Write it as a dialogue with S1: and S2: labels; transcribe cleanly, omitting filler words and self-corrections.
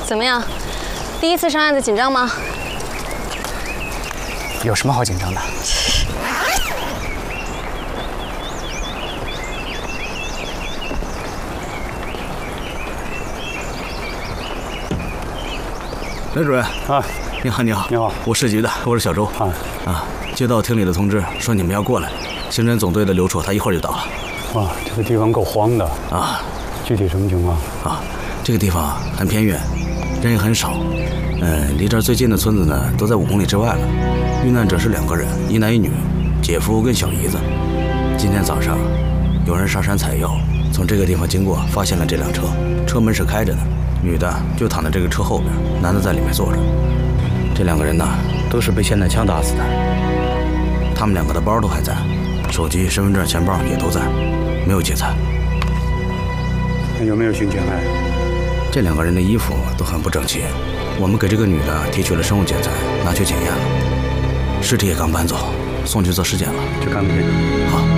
S1: 怎么样？第一次上案子紧张吗？
S2: 有什么好紧张的？
S3: 雷主任
S2: 啊，
S3: 你好，你好，
S2: 你好，
S3: 我市局的，我是小周。接到厅里的通知，说你们要过来。刑侦总队的刘处他一会儿就到了。
S2: 哇，这个地方够荒的
S3: 啊！
S2: 具体什么情况
S3: 啊？这个地方很偏远，人也很少。离这儿最近的村子呢，都在5公里之外了。遇难者是2个人，一男一女，姐夫跟小姨子。今天早上，有人上山采药，从这个地方经过，发现了这辆车，车门是开着的，女的就躺在这个车后边，男的在里面坐着。这2个人呢，都是被霰弹枪打死的。他们2个的包都还在，手机、身份证、钱包也都在，没有劫财。
S2: 有没有性侵害？
S3: 这2个人的衣服都很不整齐，我们给这个女的提取了生物检材，拿去检验了。尸体也刚搬走，送去做尸检了。
S2: 去看看去。
S3: 好。